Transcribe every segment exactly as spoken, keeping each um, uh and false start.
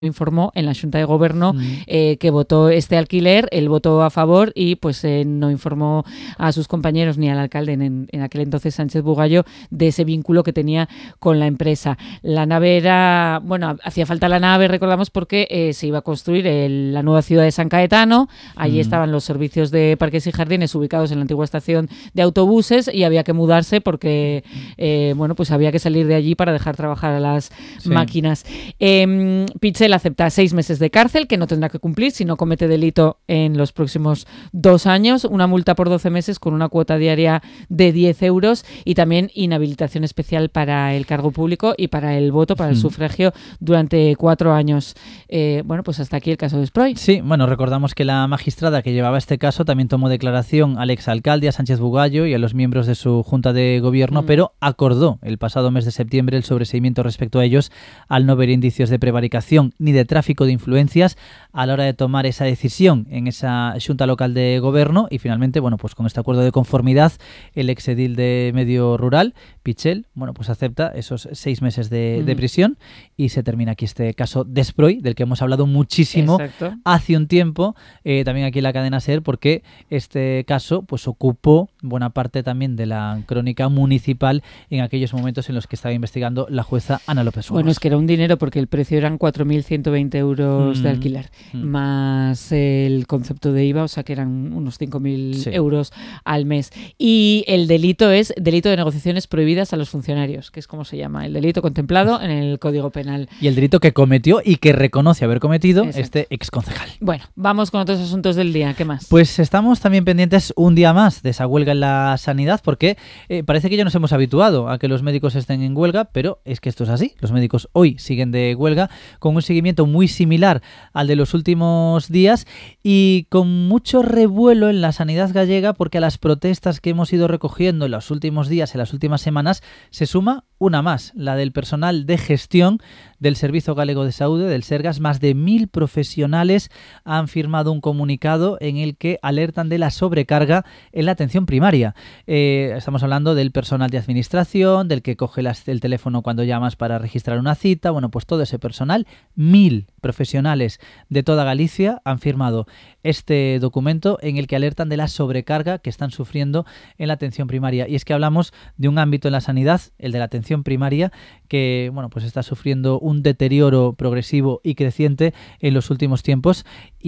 informó en la Junta de Gobierno mm. eh, que votó este alquiler, él votó a favor y pues eh, no informó a sus compañeros ni al alcalde en, en aquel entonces Sánchez Bugallo de ese vínculo que tenía con la empresa. La nave era, bueno, hacía falta la nave, recordamos, porque eh, se iba a construir el, la nueva ciudad de San Caetano, allí mm. estaban los servicios de parques y jardines ubicados en la antigua estación de autobuses y había que mudarse porque, eh, bueno, pues había que salir de allí para dejar trabajar a las sí. máquinas. Eh, Pitxell acepta seis meses de cárcel, que no tendrá que cumplir si no comete delito en los próximos dos años, una multa por doce meses con una cuota diaria de diez euros y también inhabilitación especial para el cargo público y para el voto, para el sufragio durante cuatro años. Eh, bueno, pues hasta aquí el caso de Esproy. Sí, bueno, recordamos que la magistrada que llevaba este caso también tomó declaración al exalcalde, a Sánchez Bugallo y a los miembros de su Junta de Gobierno, mm. pero acordó el pasado mes de septiembre el sobreseimiento respecto a ellos al no ver indicios de prevaricación ni de tráfico de influencias a la hora de tomar esa decisión en esa Junta Local de Gobierno y finalmente, bueno, pues con este acuerdo de conformidad, el exedil de Medio Rural, Pitxell, bueno, pues acepta esos seis meses de, mm. de prisión y se termina aquí este caso de Esproy, del que hemos hablado muchísimo Exacto. hace un tiempo, eh, también aquí en la cadena SER, porque este caso pues ocupó buena parte también de la crónica municipal en aquellos momentos en los que estaba investigando la jueza Ana López Suárez. Bueno, es que era un dinero porque el precio eran cuatro mil ciento veinte euros mm. de alquiler, mm. más el concepto de I V A, o sea que eran unos cinco mil sí. euros al mes. Y el delito es delito de negociaciones prohibidas a los funcionarios, que es como se llama, el delito contemplado en el Código Penal. Y el delito que cometió y que reconoce haber cometido Exacto. este exconcejal. Bueno, vamos con otros asuntos del día. ¿Qué más? Pues estamos también pendientes un día más de esa huelga en la sanidad, porque eh, parece que ya nos hemos habituado a que los médicos estén en huelga, pero es que esto es así. Los médicos hoy siguen de huelga con un seguimiento muy similar al de los últimos días y con mucho revuelo en la sanidad gallega, porque a las protestas que hemos ido recogiendo en los últimos días, en las últimas semanas, se suma una más, la del personal de gestión del Servicio Galego de Saúde, del Sergas. Más de mil profesionales han firmado un comunicado en el que alertan de la sobrecarga en la atención primaria. Eh, estamos hablando del personal de administración, del que coge las, el teléfono cuando llamas para registrar una cita. Bueno, pues todo ese personal, mil profesionales de toda Galicia han firmado este documento en el que alertan de la sobrecarga que están sufriendo en la atención primaria. Y es que hablamos de un ámbito en la sanidad, el de la atención primaria, que bueno, pues está sufriendo un deterioro progresivo y creciente en los últimos tiempos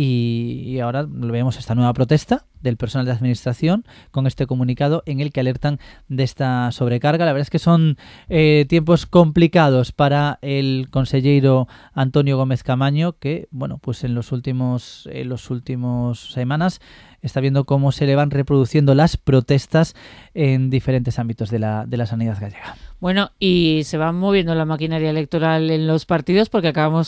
y, y ahora vemos esta nueva protesta del personal de administración con este comunicado en el que alertan de esta sobrecarga. La verdad es que son eh, tiempos complicados para el consellero Antonio Gómez Camaño, que bueno, pues en los últimos en los últimos semanas está viendo cómo se le van reproduciendo las protestas en diferentes ámbitos de la, de la sanidad gallega. Bueno, y se va moviendo la maquinaria electoral en los partidos porque acabamos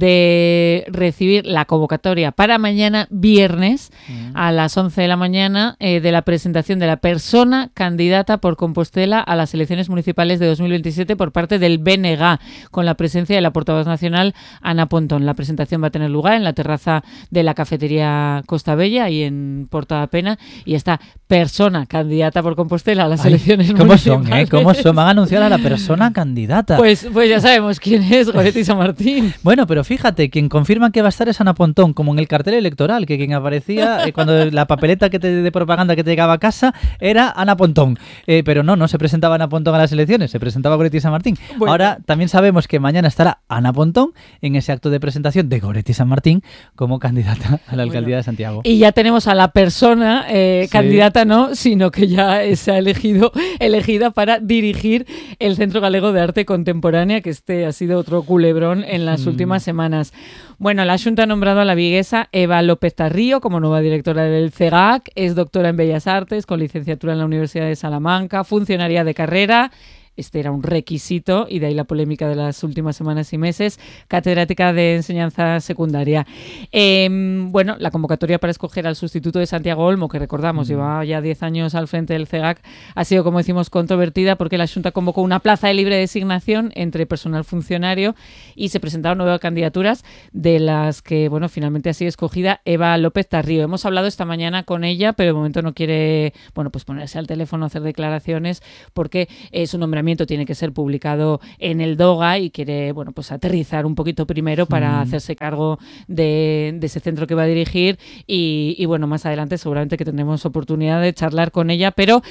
de recibir la convocatoria para mañana viernes mm. a las once de la mañana eh, de la presentación de la persona candidata por Compostela a las elecciones municipales de dos mil veintisiete por parte del B N G, con la presencia de la portavoz nacional Ana Pontón. La presentación va a tener lugar en la terraza de la cafetería Costa Bella, ahí en Portavapena, y esta persona candidata por Compostela a las Ay, elecciones ¿cómo municipales. Son, eh? ¿Cómo son? Van a anunciar a la persona candidata. Pues, pues ya sabemos quién es Goretti San Martín. Bueno, pero fíjate, quien confirma que va a estar es Ana Pontón, como en el cartel electoral, que quien aparecía eh, cuando la papeleta que te, de propaganda que te llegaba a casa era Ana Pontón. Eh, pero no, no se presentaba Ana Pontón a las elecciones, se presentaba Goretti San Martín. Bueno. Ahora también sabemos que mañana estará Ana Pontón en ese acto de presentación de Goretti San Martín como candidata a la alcaldía bueno. de Santiago. Y ya tenemos a la persona eh, sí. candidata, no, sino que ya se ha elegido, elegida para dirigir el Centro Galego de Arte Contemporánea, que este ha sido otro culebrón en las mm. últimas semanas. Bueno, la Xunta ha nombrado a la viguesa Eva López Tarrío como nueva directora del C E G A C, es doctora en Bellas Artes, con licenciatura en la Universidad de Salamanca, funcionaria de carrera. Este era un requisito y de ahí la polémica de las últimas semanas y meses. Catedrática de enseñanza secundaria. Eh, bueno, la convocatoria para escoger al sustituto de Santiago Olmo, que recordamos mm. llevaba ya diez años al frente del C E G A C, ha sido, como decimos, controvertida porque la Xunta convocó una plaza de libre designación entre personal funcionario y se presentaron nuevas candidaturas, de las que, bueno, finalmente ha sido escogida Eva López Tarrío. Hemos hablado esta mañana con ella, pero de momento no quiere, bueno, pues ponerse al teléfono a hacer declaraciones porque es un nombramiento nombramiento tiene que ser publicado en el DOGA y quiere, bueno, pues aterrizar un poquito primero para mm. hacerse cargo de, de ese centro que va a dirigir y, y bueno, más adelante seguramente que tendremos oportunidad de charlar con ella, pero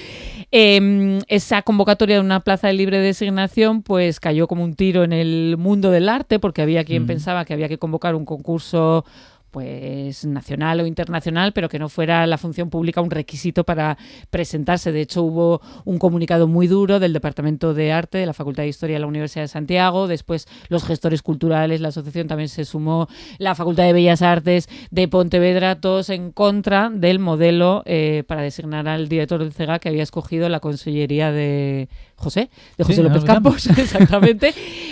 eh, esa convocatoria de una plaza de libre designación pues cayó como un tiro en el mundo del arte porque había quien mm. pensaba que había que convocar un concurso pues nacional o internacional, pero que no fuera la función pública un requisito para presentarse. De hecho, hubo un comunicado muy duro del Departamento de Arte de la Facultad de Historia de la Universidad de Santiago, después los gestores culturales, la asociación también se sumó, la Facultad de Bellas Artes de Pontevedra, todos en contra del modelo eh, para designar al director del CEGAC que había escogido la Consellería de José, de José sí, López Campos, exactamente,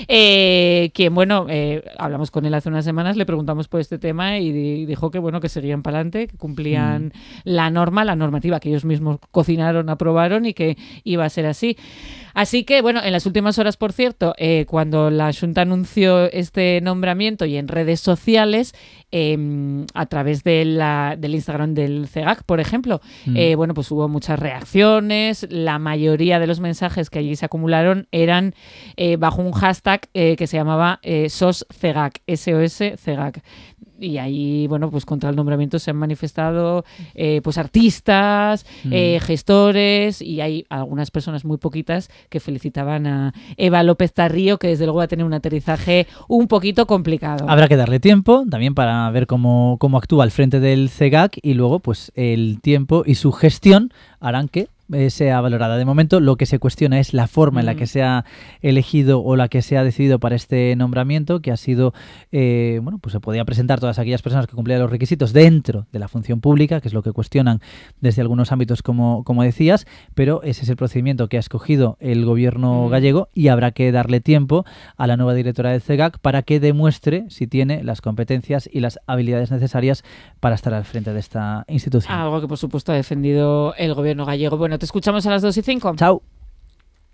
eh, quien, bueno, eh, hablamos con él hace unas semanas, le preguntamos por este tema y y dijo que bueno que seguían para adelante, que cumplían mm. la norma, la normativa que ellos mismos cocinaron, aprobaron y que iba a ser así. Así que, bueno, en las últimas horas, por cierto, eh, cuando la Xunta anunció este nombramiento y en redes sociales, eh, a través de la, del Instagram del CEGAC, por ejemplo, mm. eh, bueno, pues hubo muchas reacciones. La mayoría de los mensajes que allí se acumularon eran eh, bajo un hashtag eh, que se llamaba eh, SOSCEGAC, S O S CEGAC. Y ahí, bueno, pues contra el nombramiento se han manifestado eh, pues artistas, mm. eh, gestores, y hay algunas personas, muy poquitas, que felicitaban a Eva López Tarrío, que desde luego va a tener un aterrizaje un poquito complicado. Habrá que darle tiempo también para ver cómo, cómo actúa al frente del CEGAC, y luego pues el tiempo y su gestión harán que Eh, sea valorada. De momento lo que se cuestiona es la forma mm. en la que se ha elegido o la que se ha decidido para este nombramiento, que ha sido, eh, bueno, pues se podía presentar todas aquellas personas que cumplían los requisitos dentro de la función pública, que es lo que cuestionan desde algunos ámbitos, como, como decías, pero ese es el procedimiento que ha escogido el gobierno mm. gallego, y habrá que darle tiempo a la nueva directora del CEGAC para que demuestre si tiene las competencias y las habilidades necesarias para estar al frente de esta institución. Algo que por supuesto ha defendido el gobierno gallego. Bueno, te escuchamos a las dos y cinco. Chao.